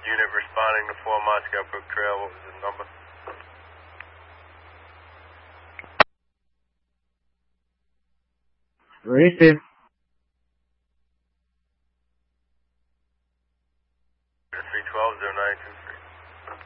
Unit responding to 4 Moscow Brook Trail. What was the number? Receive. 312-0927.